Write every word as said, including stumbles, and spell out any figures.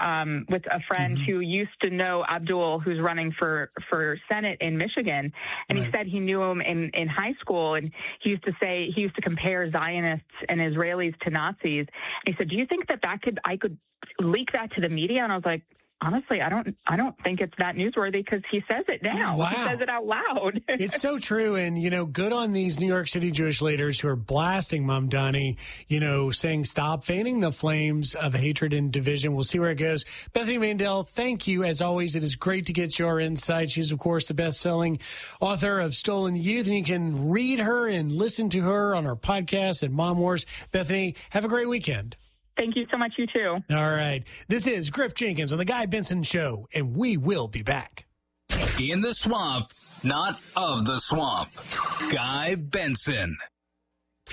um, with a friend mm-hmm. who used to know Abdul, who's running for, for Senate in Michigan. And right. he said he knew him in, in high school. And he used to say, he used to compare Zionists and Israelis to Nazis. And he said, do you think that that could, I could leak that to the media? And I was like, honestly, I don't I don't think it's that newsworthy because he says it now. Wow. He says it out loud. It's so true. And, you know, good on these New York City Jewish leaders who are blasting Mamdani, you know, saying stop fanning the flames of hatred and division. We'll see where it goes. Bethany Mandel, thank you. As always, it is great to get your insight. She's, of course, the best-selling author of Stolen Youth, and you can read her and listen to her on our podcast at Mom Wars. Bethany, have a great weekend. Thank you so much, you too. All right. This is Griff Jenkins on The Guy Benson Show, and we will be back. In the swamp, not of the swamp. Guy Benson.